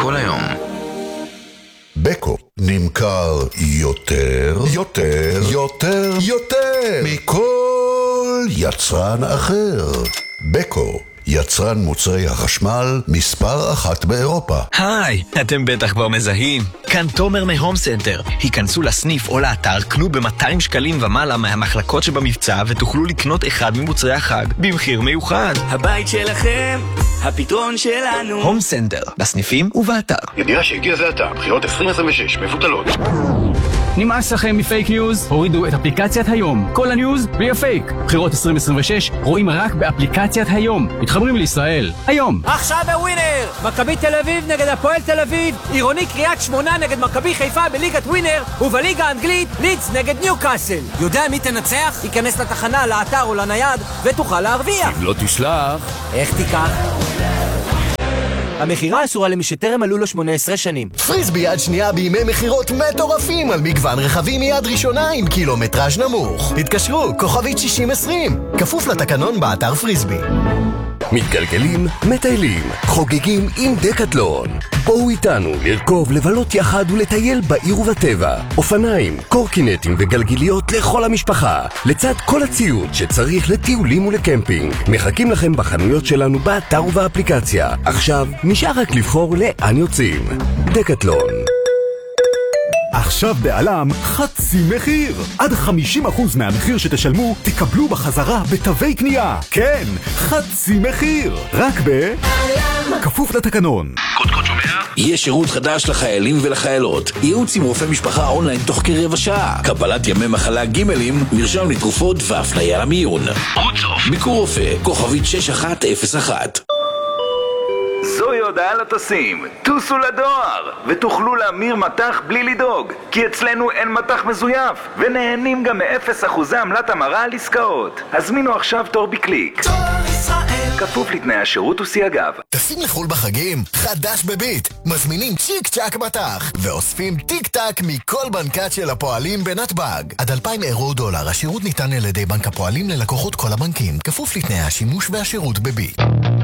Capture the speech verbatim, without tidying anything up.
כל היום. בקו נמכר יותר, יותר, יותר, יותר מכל יצרן אחר. בקו, יצרן מוצרי החשמל מספר אחת באירופה. היי, אתם בטח כבר מזהים. כאן תומר מהום סנטר. היכנסו לסניף או לאתר, קנו ב-מאתיים שקלים ומעלה מהמחלקות שבמבצע ותוכלו לקנות אחד ממוצרי החג במחיר מיוחד. הבית שלכם, הפתרון שלנו. הום סנטר, בסניפים ובאתר. ידיעה שהגיע זה עתה, בחירות עשרים עשרים ושש מבוטלות. נמאס לכם מפייק ניוז? הורידו את אפליקציית היום. כל הניוז בלי הפייק. בחירות עשרים עשרים ושש רואים רק באפליקציית היום. מתחברים לישראל. היום. עכשיו בווינר! מכבי תל אביב נגד הפועל תל אביב, עירוני קריית שמונה נגד מכבי חיפה בליגת ווינר, ובליגה האנגלית לידס נגד ניוקאסל. יודע מי תנצח? ייכנס לתחנה, לאתר או לנייד ותוכל להרוויח. אם לא תשלח... איך תיקח? המחירה אסורה למי שטרם מלאו לו שמונה עשרה שנים. פריסבי יד שנייה בימי מחירות מטורפים על מגוון רכבים מיד ראשונה עם קילומטראז' נמוך. התקשרו, כוכבית שישים עשרים. כפוף לתקנון באתר פריסבי. מתגלגלים, מטיילים, חוגגים עם דקטלון. בואו איתנו לרכוב, לבלות יחד ולטייל בעיר ובטבע. אופניים, קורקינטים וגלגיליות לכל המשפחה. לצד כל הציוד שצריך לטיולים ולקמפינג. מחכים לכם בחנויות שלנו באתר ובאפליקציה. עכשיו נשאר רק לבחור לאן יוצאים. דקטלון. עכשיו בעלם חצי מחיר. עד חמישים אחוז מהמחיר שתשלמו תקבלו בחזרה בתווי קנייה. כן, חצי מחיר. רק ב... כפוף לתקנון. קוד קוד שומע? יש שירות חדש לחיילים ולחיילות. ייעוץ עם רופא משפחה אונליין תוך כרבע שעה. קבלת ימי מחלה גימלים, מרשם לתרופות והפניה למיון. רוצוף. ביקור רופא, כוכבית שש אחת אפס אחת. זוהי הודעה לטסים, טוסו לדואר ותוכלו להמיר מטח בלי לדאוג, כי אצלנו אין מטח מזויף ונהנים גם מאפס אחוזי עמלת המרה על עסקאות. הזמינו עכשיו תור בקליק. תור ישראל, כפוף לתנאי השירות וסייגיו. טסים לחול בחגים? חדש בביט. מזמינים צ'יק צ'ק מטח ואוספים טיק טק מכל בנקת של הפועלים בנתב"ג. עד אלפיים אירו דולר. השירות ניתן על ידי בנק הפועלים ללקוחות כל הבנקים, כפוף לתנאי השימוש והשירות בביט.